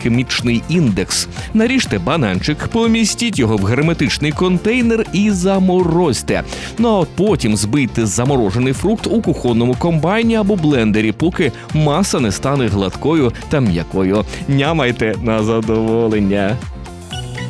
глікемічний індекс. Наріжте бананчик, помістіть його в герметичний контейнер і заморозьте. Ну а от потім збийте заморожений фрукт у кухонному комбайні або блендері, поки маса не стане гладкою та м'якою. Нямайте на задоволення.